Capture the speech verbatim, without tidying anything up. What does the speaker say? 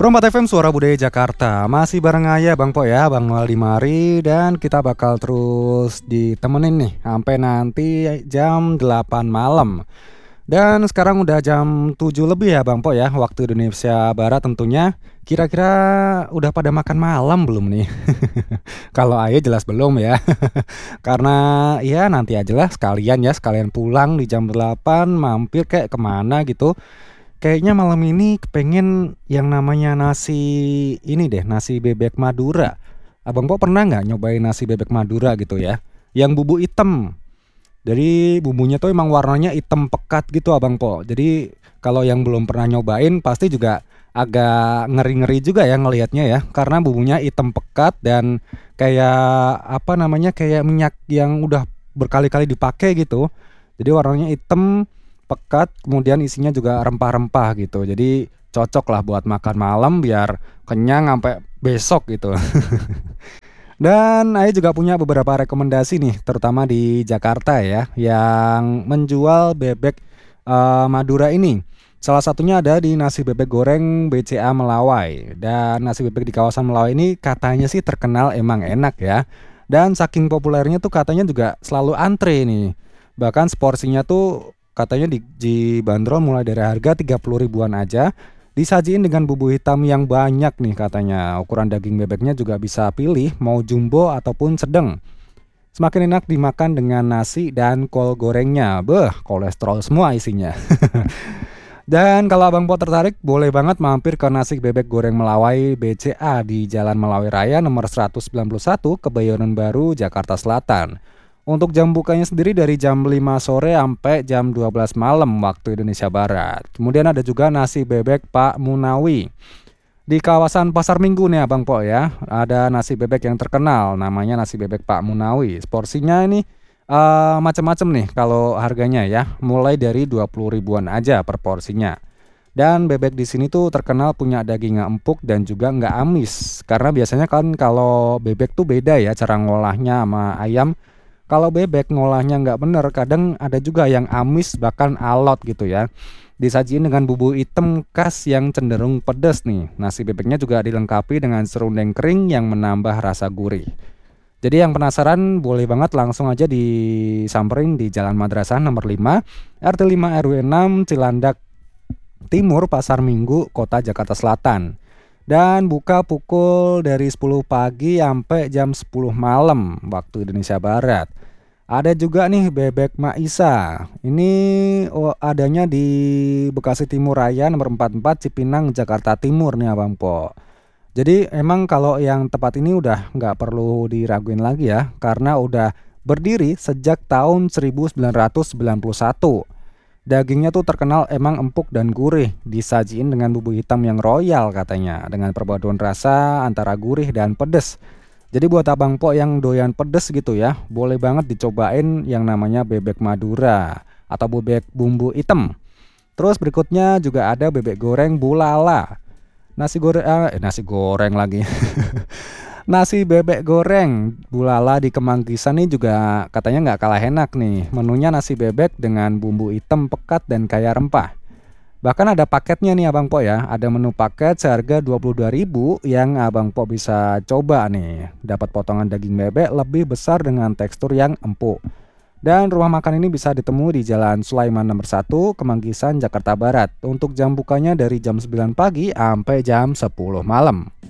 Rombat F M Suara Budaya Jakarta. Masih bareng aja Bang Po ya, Bang Noel di mari. Dan kita bakal terus ditemenin nih sampai nanti jam delapan malam. Dan sekarang udah jam tujuh lebih ya Bang Po ya, waktu Indonesia Barat tentunya. Kira-kira udah pada makan malam belum nih? Kalau Aye jelas belum ya. Karena ya nanti aja lah sekalian ya, sekalian pulang di jam delapan mampir kayak kemana gitu. Kayaknya malam ini kepengen yang namanya nasi ini deh, nasi bebek Madura. Abang Po pernah nggak nyobain nasi bebek Madura gitu ya? Yang bumbu hitam. Jadi bumbunya tuh emang warnanya hitam pekat gitu Abang Po. Jadi kalau yang belum pernah nyobain pasti juga agak ngeri-ngeri juga ya ngelihatnya ya. Karena bumbunya hitam pekat dan kayak apa namanya kayak minyak yang udah berkali-kali dipakai gitu. Jadi warnanya hitam pekat, kemudian isinya juga rempah-rempah gitu. Jadi cocok lah buat makan malam biar kenyang sampai besok gitu. Dan Ayu juga punya beberapa rekomendasi nih, terutama di Jakarta ya, yang menjual bebek eh, Madura ini. Salah satunya ada di nasi bebek goreng B C A Melawai. Dan nasi bebek di kawasan Melawai ini katanya sih terkenal emang enak ya. Dan saking populernya tuh katanya juga selalu antre nih. Bahkan seporsinya tuh katanya di, dibanderol mulai dari harga tiga puluh ribuan aja. Disajiin dengan bumbu hitam yang banyak nih katanya. Ukuran daging bebeknya juga bisa pilih mau jumbo ataupun sedang. Semakin enak dimakan dengan nasi dan kol gorengnya. Beh, kolesterol semua isinya. Dan kalau Abang Po tertarik, boleh banget mampir ke nasi bebek goreng Melawai B C A di Jalan Melawai Raya nomor seratus sembilan puluh satu, Kebayoran Baru, Jakarta Selatan. Untuk jam bukanya sendiri dari jam lima sore sampai jam dua belas malam waktu Indonesia Barat. Kemudian ada juga nasi bebek Pak Munawi. Di kawasan Pasar Minggu nih Abang Po ya, ada nasi bebek yang terkenal namanya nasi bebek Pak Munawi. Porsinya ini uh, macam-macam nih kalau harganya ya, mulai dari dua puluh ribuan aja per porsinya. Dan bebek di sini tuh terkenal punya daging yang empuk dan juga nggak amis. Karena biasanya kan kalau bebek tuh beda ya cara ngolahnya sama ayam. Kalau bebek ngolahnya nggak bener, kadang ada juga yang amis bahkan alot gitu ya. Disajiin dengan bumbu hitam khas yang cenderung pedas nih. Nasi bebeknya juga dilengkapi dengan serundeng kering yang menambah rasa gurih. Jadi yang penasaran boleh banget langsung aja disamperin di Jalan Madrasah nomor lima, R T lima R W enam, Cilandak Timur, Pasar Minggu, Kota Jakarta Selatan. Dan buka pukul dari sepuluh pagi sampai jam sepuluh malam waktu Indonesia Barat. Ada juga nih bebek Maisa. Ini oh, adanya di Bekasi Timur Raya nomor empat puluh empat, Cipinang, Jakarta Timur nih Abang Po. Jadi emang kalau yang tempat ini udah nggak perlu diraguin lagi ya, karena udah berdiri sejak tahun seribu sembilan ratus sembilan puluh satu. Dagingnya tuh terkenal emang empuk dan gurih, disajiin dengan bumbu hitam yang royal katanya, dengan perpaduan rasa antara gurih dan pedes. Jadi buat Abang Po yang doyan pedes gitu ya, boleh banget dicobain yang namanya bebek Madura atau bebek bumbu hitam. Terus berikutnya juga ada bebek goreng Bulala. Nasi goreng eh, nasi goreng lagi. Nasi bebek goreng Bulala di Kemanggisan nih juga katanya nggak kalah enak nih. Menunya nasi bebek dengan bumbu hitam pekat dan kaya rempah. Bahkan ada paketnya nih Abang Po ya. Ada menu paket seharga dua puluh dua ribu yang Abang Po bisa coba nih. Dapat potongan daging bebek lebih besar dengan tekstur yang empuk. Dan rumah makan ini bisa ditemu di Jalan Sulaiman nomor satu, Kemanggisan, Jakarta Barat. Untuk jam bukanya dari jam sembilan pagi sampai jam sepuluh malam.